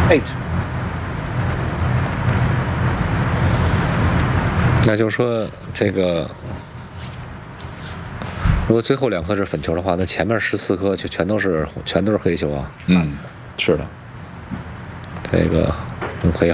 8。 那就是说，这个如果最后2颗是粉球的话，那前面14颗就全都是黑球啊。 是的。 这个我们可以